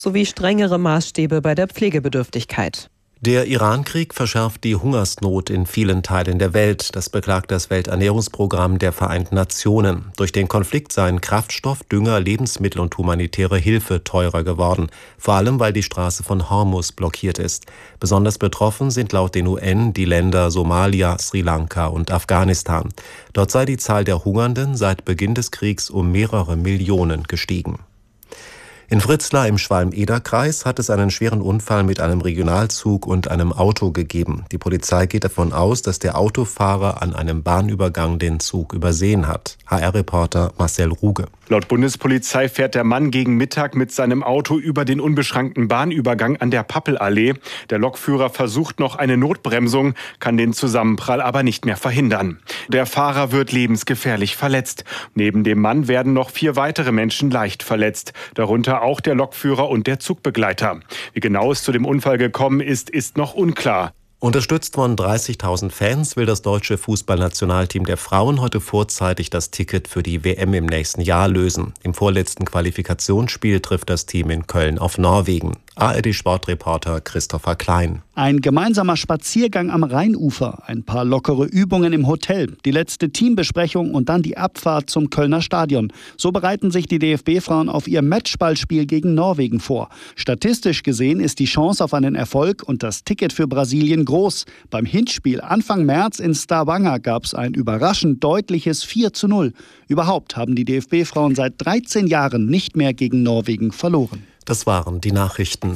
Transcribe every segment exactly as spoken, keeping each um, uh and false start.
sowie strengere Maßstäbe bei der Pflegebedürftigkeit. Der Irankrieg verschärft die Hungersnot in vielen Teilen der Welt. Das beklagt das Welternährungsprogramm der Vereinten Nationen. Durch den Konflikt seien Kraftstoff, Dünger, Lebensmittel und humanitäre Hilfe teurer geworden. Vor allem, weil die Straße von Hormuz blockiert ist. Besonders betroffen sind laut den U N die Länder Somalia, Sri Lanka und Afghanistan. Dort sei die Zahl der Hungernden seit Beginn des Kriegs um mehrere Millionen gestiegen. In Fritzlar im Schwalm-Eder-Kreis hat es einen schweren Unfall mit einem Regionalzug und einem Auto gegeben. Die Polizei geht davon aus, dass der Autofahrer an einem Bahnübergang den Zug übersehen hat. H R-Reporter Marcel Ruge. Laut Bundespolizei fährt der Mann gegen Mittag mit seinem Auto über den unbeschrankten Bahnübergang an der Pappelallee. Der Lokführer versucht noch eine Notbremsung, kann den Zusammenprall aber nicht mehr verhindern. Der Fahrer wird lebensgefährlich verletzt. Neben dem Mann werden noch vier weitere Menschen leicht verletzt, darunter auch der Lokführer und der Zugbegleiter. Wie genau es zu dem Unfall gekommen ist, ist noch unklar. Unterstützt von dreißigtausend Fans will das deutsche Fußballnationalteam der Frauen heute vorzeitig das Ticket für die W M im nächsten Jahr lösen. Im vorletzten Qualifikationsspiel trifft das Team in Köln auf Norwegen. A R D-Sportreporter Christopher Klein. Ein gemeinsamer Spaziergang am Rheinufer, ein paar lockere Übungen im Hotel, die letzte Teambesprechung und dann die Abfahrt zum Kölner Stadion. So bereiten sich die D F B-Frauen auf ihr Matchballspiel gegen Norwegen vor. Statistisch gesehen ist die Chance auf einen Erfolg und das Ticket für Brasilien groß. Beim Hinspiel Anfang März in Stavanger gab es ein überraschend deutliches vier zu null. Überhaupt haben die D F B-Frauen seit dreizehn Jahren nicht mehr gegen Norwegen verloren. Das waren die Nachrichten.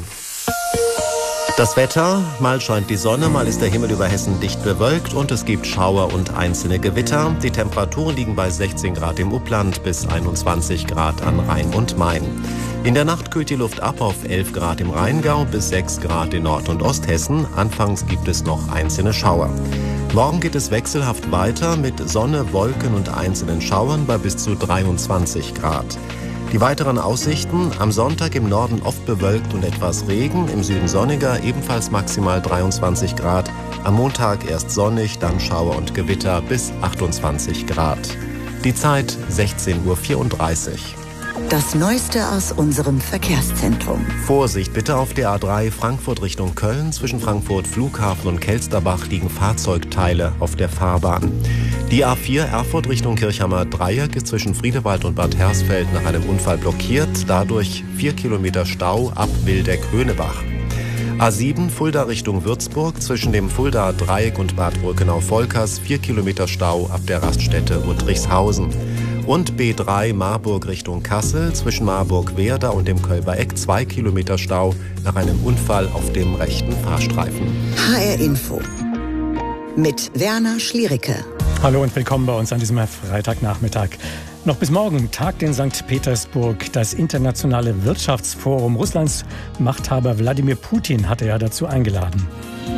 Das Wetter, mal scheint die Sonne, mal ist der Himmel über Hessen dicht bewölkt und es gibt Schauer und einzelne Gewitter. Die Temperaturen liegen bei sechzehn Grad im Upland bis einundzwanzig Grad an Rhein und Main. In der Nacht kühlt die Luft ab auf elf Grad im Rheingau bis sechs Grad in Nord- und Osthessen. Anfangs gibt es noch einzelne Schauer. Morgen geht es wechselhaft weiter mit Sonne, Wolken und einzelnen Schauern bei bis zu dreiundzwanzig Grad. Die weiteren Aussichten: am Sonntag im Norden oft bewölkt und etwas Regen, im Süden sonniger, ebenfalls maximal dreiundzwanzig Grad. Am Montag erst sonnig, dann Schauer und Gewitter bis achtundzwanzig Grad. Die Zeit sechzehn Uhr vierunddreißig. Das Neueste aus unserem Verkehrszentrum. Vorsicht bitte auf der A drei Frankfurt Richtung Köln. Zwischen Frankfurt Flughafen und Kelsterbach liegen Fahrzeugteile auf der Fahrbahn. Die A vier Erfurt Richtung Kirchhammer Dreieck ist zwischen Friedewald und Bad Hersfeld nach einem Unfall blockiert. Dadurch vier Kilometer Stau ab Wildeck-Höhnebach. A sieben Fulda Richtung Würzburg zwischen dem Fuldaer Dreieck und Bad Brückenau-Volkers vier Kilometer Stau ab der Raststätte Uttrichshausen. Und B drei Marburg Richtung Kassel zwischen Marburg-Werder und dem Kölber Eck zwei Kilometer Stau nach einem Unfall auf dem rechten Fahrstreifen. H R Info mit Werner Schliericke. Hallo und willkommen bei uns an diesem Freitagnachmittag. Noch bis morgen tagt in Sankt Petersburg das internationale Wirtschaftsforum. Russlands Machthaber Wladimir Putin hatte ja dazu eingeladen.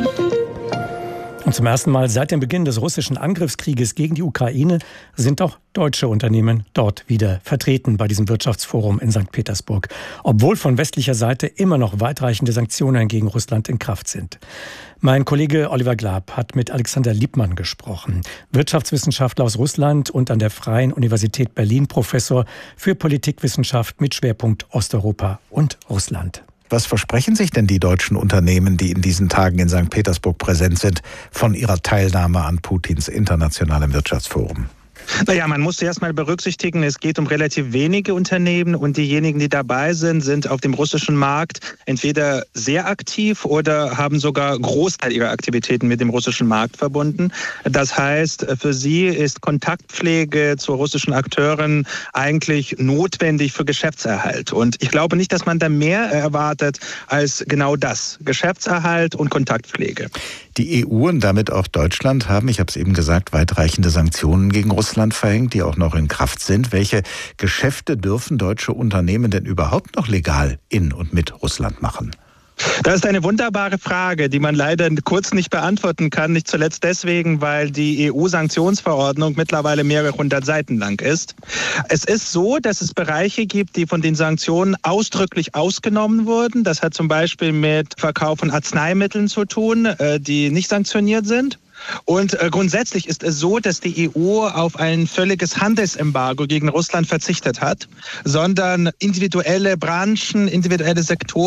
Und zum ersten Mal seit dem Beginn des russischen Angriffskrieges gegen die Ukraine sind auch deutsche Unternehmen dort wieder vertreten bei diesem Wirtschaftsforum in Sankt Petersburg, obwohl von westlicher Seite immer noch weitreichende Sanktionen gegen Russland in Kraft sind. Mein Kollege Oliver Glab hat mit Alexander Liebmann gesprochen, Wirtschaftswissenschaftler aus Russland und an der Freien Universität Berlin Professor für Politikwissenschaft mit Schwerpunkt Osteuropa und Russland. Was versprechen sich denn die deutschen Unternehmen, die in diesen Tagen in Sankt Petersburg präsent sind, von ihrer Teilnahme an Putins internationalem Wirtschaftsforum? Naja, man muss erst mal berücksichtigen, es geht um relativ wenige Unternehmen und diejenigen, die dabei sind, sind auf dem russischen Markt entweder sehr aktiv oder haben sogar Großteil ihrer Aktivitäten mit dem russischen Markt verbunden. Das heißt, für sie ist Kontaktpflege zu russischen Akteuren eigentlich notwendig für Geschäftserhalt. Und ich glaube nicht, dass man da mehr erwartet als genau das, Geschäftserhalt und Kontaktpflege. Die E U und damit auch Deutschland haben, ich habe es eben gesagt, weitreichende Sanktionen gegen Russland verhängt, die auch noch in Kraft sind. Welche Geschäfte dürfen deutsche Unternehmen denn überhaupt noch legal in und mit Russland machen? Das ist eine wunderbare Frage, die man leider kurz nicht beantworten kann. Nicht zuletzt deswegen, weil die E U-Sanktionsverordnung mittlerweile mehrere hundert Seiten lang ist. Es ist so, dass es Bereiche gibt, die von den Sanktionen ausdrücklich ausgenommen wurden. Das hat zum Beispiel mit Verkauf von Arzneimitteln zu tun, die nicht sanktioniert sind. Und äh, grundsätzlich ist es so, dass die E U auf ein völliges Handelsembargo gegen Russland verzichtet hat, sondern individuelle Branchen, individuelle Sektoren